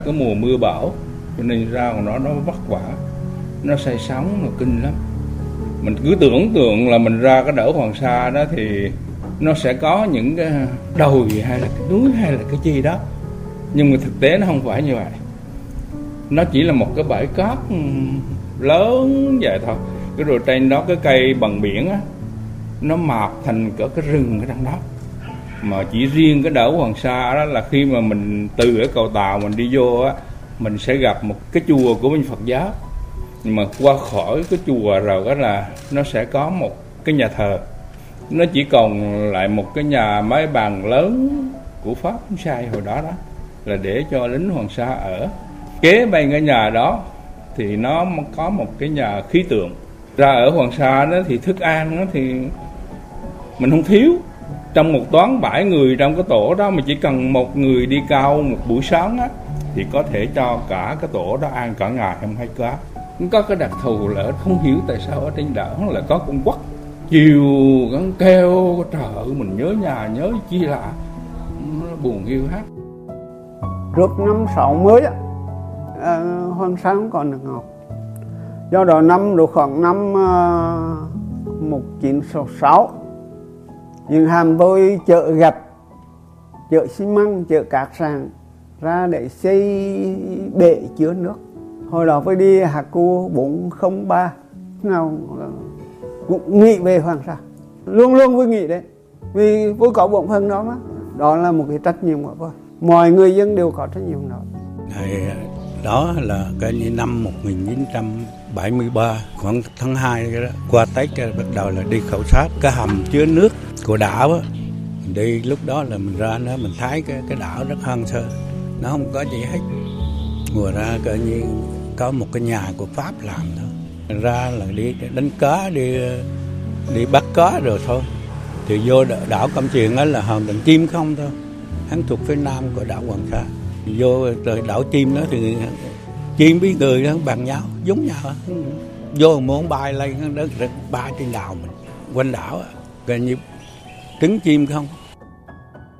Cái mùa mưa bão cho nên ra còn nó vất vả, nó say sóng, nó kinh lắm. Mình cứ tưởng tượng là mình ra cái đảo Hoàng Sa đó thì nó sẽ có những cái đồi hay là cái núi hay là cái chi đó, nhưng mà thực tế nó không phải như vậy. Nó chỉ là một cái bãi cát lớn vậy thôi. Cái rồi trên đó cái cây bằng biển á, nó mọc thành cỡ cái rừng ở trong đó. Mà chỉ riêng cái đảo Hoàng Sa đó là khi mà mình từ ở cầu tàu mình đi vô á, mình sẽ gặp một cái chùa của bên Phật giáo. Nhưng mà qua khỏi cái chùa rồi đó là nó sẽ có một cái nhà thờ. Nó chỉ còn lại một cái nhà mái bàn lớn của Pháp sai hồi đó đó, là để cho lính Hoàng Sa ở. Kế bên cái nhà đó thì nó có một cái nhà khí tượng. Ra ở Hoàng Sa đó thì thức ăn đó thì mình không thiếu. Trong một toán 7 người trong cái tổ đó mà chỉ cần một người đi cao một buổi sáng á, thì có thể cho cả cái tổ đó ăn cả ngày không hay cá. Có cái đặc thù là không hiểu tại sao ở trên đảo lại có con quắt chiều gắn kêu trời, mình nhớ nhà nhớ chi lạ, nó buồn hiu hắt. Trước năm 60 á, Hoàng Sa không còn được ngọc. Do đó khoảng năm 1966, những hàm tôi chợ gạch, chợ xi măng, chợ cát sạn ra để xây bể chứa nước. Hồi đó tôi đi Hà Cô 403, nào cũng nghĩ về Hoàng Sa, luôn luôn tôi nghĩ đấy, vì tôi có bổn phận đó mà. Đó là một cái trách nhiệm của tôi, mọi người dân đều có trách nhiệm đó. Đó là cái năm 1973, khoảng tháng 2 đó, qua Tết bắt đầu là đi khảo sát cái hầm chứa nước của đảo á. Đi lúc đó là mình ra đó mình thấy cái đảo rất hoang sơ, nó không có gì hết. Ngoài ra coi như có một cái nhà của Pháp làm thôi. Ra là đi đánh cá, đi bắt cá rồi thôi. Thì vô đảo Cam Tuyền á là hoàn toàn chim không thôi. Hắn thuộc phía nam của đảo Hoàng Sa. Vô đảo chim đó thì chim với người đó bằng nhau, giống nhau. Vô muốn bay lên đó bay trên đảo mình, quanh đảo coi như trứng chim không.